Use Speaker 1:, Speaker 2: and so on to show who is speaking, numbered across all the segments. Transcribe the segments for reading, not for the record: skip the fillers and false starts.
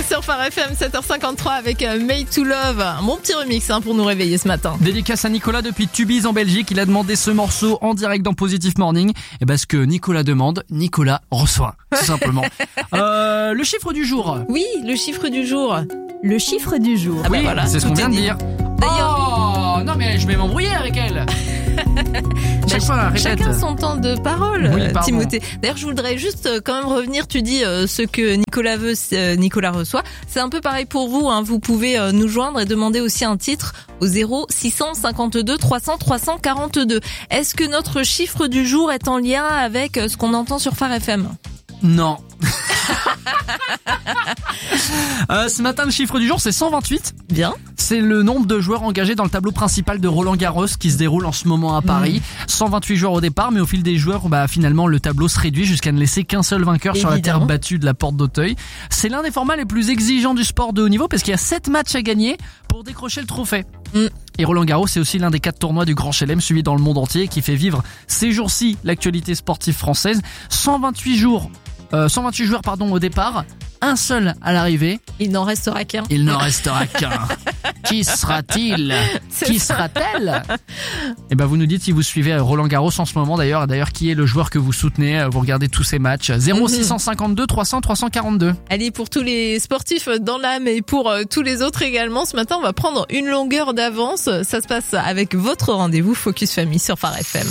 Speaker 1: sur Phare FM, 7h53 avec Made to Love. Un bon petit remix pour nous réveiller ce matin.
Speaker 2: Dédicace à Nicolas depuis Tubize en Belgique. Il a demandé ce morceau en direct dans Positive Morning. Et parce que Nicolas demande, Nicolas reçoit, tout simplement. Le chiffre du jour.
Speaker 1: Oui, le chiffre du jour.
Speaker 3: Le chiffre du jour.
Speaker 2: Oui,
Speaker 1: voilà,
Speaker 2: c'est ce qu'on vient de dire.
Speaker 1: D'ailleurs,
Speaker 2: non mais je vais m'embrouiller avec elle. Chaque fois, répète.
Speaker 1: Chacun son temps de parole,
Speaker 2: Oui, pardon.
Speaker 1: Timothée. D'ailleurs, je voudrais juste quand même revenir. Tu dis ce que Nicolas veut, Nicolas reçoit. C'est un peu pareil pour vous. Vous pouvez nous joindre et demander aussi un titre au 0652 300 342. Est-ce que notre chiffre du jour est en lien avec ce qu'on entend sur Phare FM ?
Speaker 2: Non. Ce matin, le chiffre du jour, c'est 128.
Speaker 1: Bien.
Speaker 2: C'est le nombre de joueurs engagés dans le tableau principal de Roland Garros qui se déroule en ce moment à Paris. 128 joueurs au départ, mais au fil des joueurs, finalement, le tableau se réduit jusqu'à ne laisser qu'un seul vainqueur sur la terre battue de la Porte d'Auteuil. C'est l'un des formats les plus exigeants du sport de haut niveau parce qu'il y a 7 matchs à gagner pour décrocher le trophée. Et Roland Garros, c'est aussi l'un des 4 tournois du Grand Chelem suivi dans le monde entier et qui fait vivre ces jours-ci l'actualité sportive française. 128 joueurs au départ, un seul à l'arrivée.
Speaker 1: Il n'en restera qu'un.
Speaker 2: Il n'en restera qu'un. Qui sera-t-il ? Qui sera-t-elle ? Et vous nous dites si vous suivez Roland Garros en ce moment d'ailleurs qui est le joueur que vous soutenez, vous regardez tous ces matchs. 0652 300 342.
Speaker 1: Allez, pour tous les sportifs dans l'âme et pour tous les autres également, ce matin on va prendre une longueur d'avance. Ça se passe avec votre rendez-vous Focus Famille sur Phare FM.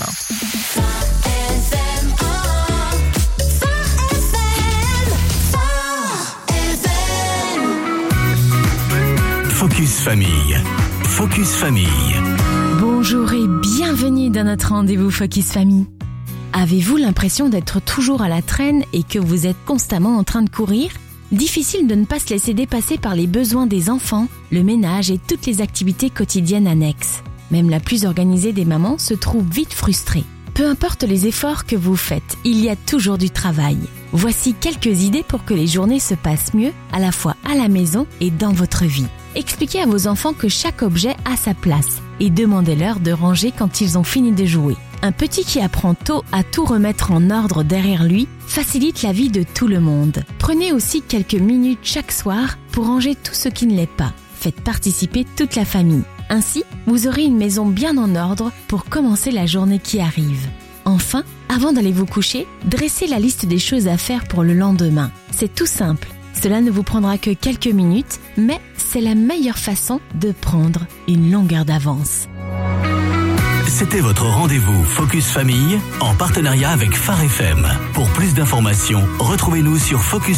Speaker 4: Focus Famille. Focus Famille.
Speaker 3: Bonjour et bienvenue dans notre rendez-vous Focus Famille. Avez-vous l'impression d'être toujours à la traîne et que vous êtes constamment en train de courir ? Difficile de ne pas se laisser dépasser par les besoins des enfants, le ménage et toutes les activités quotidiennes annexes. Même la plus organisée des mamans se trouve vite frustrée. Peu importe les efforts que vous faites, il y a toujours du travail. Voici quelques idées pour que les journées se passent mieux, à la fois à la maison et dans votre vie. Expliquez à vos enfants que chaque objet a sa place et demandez-leur de ranger quand ils ont fini de jouer. Un petit qui apprend tôt à tout remettre en ordre derrière lui facilite la vie de tout le monde. Prenez aussi quelques minutes chaque soir pour ranger tout ce qui ne l'est pas. Faites participer toute la famille. Ainsi, vous aurez une maison bien en ordre pour commencer la journée qui arrive. Enfin, avant d'aller vous coucher, dressez la liste des choses à faire pour le lendemain. C'est tout simple. Cela ne vous prendra que quelques minutes, mais c'est la meilleure façon de prendre une longueur d'avance.
Speaker 4: C'était votre rendez-vous Focus Famille en partenariat avec Phare FM. Pour plus d'informations, retrouvez-nous sur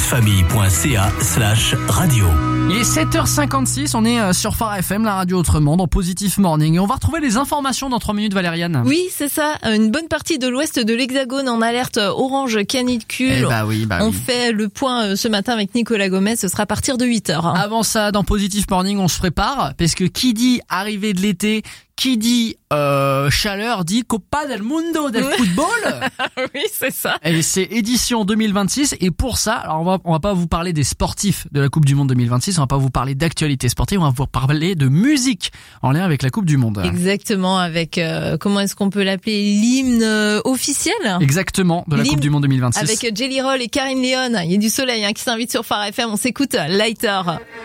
Speaker 4: focusfamille.ca/radio.
Speaker 2: Il est 7h56, on est sur Phare FM, la radio autrement, dans Positive Morning. Et on va retrouver les informations dans 3 minutes, Valériane.
Speaker 1: Oui, c'est ça. Une bonne partie de l'ouest de l'Hexagone en alerte orange canicule. On fait le point ce matin avec Nicolas Gomez, ce sera à partir de 8h.
Speaker 2: Avant ça, dans Positive Morning, on se prépare, parce que qui dit arrivée de l'été, qui dit chaleur dit Copa del Mundo del Football.
Speaker 1: Oui, c'est ça.
Speaker 2: Et c'est édition 2026 et pour ça, alors on va pas vous parler des sportifs de la Coupe du Monde 2026, on va pas vous parler d'actualité sportive, on va vous parler de musique en lien avec la Coupe du Monde.
Speaker 1: Exactement, avec comment est-ce qu'on peut l'appeler, l'hymne officiel.
Speaker 2: Exactement, de la Coupe du Monde 2026.
Speaker 1: Avec Jelly Roll et Karine Léon. Il y a du soleil qui s'invite sur Phare FM, on s'écoute Lighter.